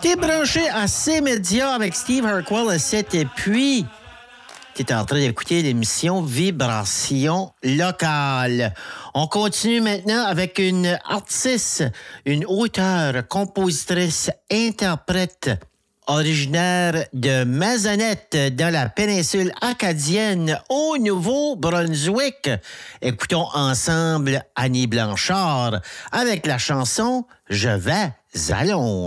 T'es branché à C-Média avec Steve Harquell à 7 et puis t'es en train d'écouter l'émission Vibration locale. On continue maintenant avec une artiste, une auteure, compositrice, interprète originaire de Maisonnette dans la péninsule acadienne au Nouveau-Brunswick. Écoutons ensemble Annie Blanchard avec la chanson « Je vais à Londres ».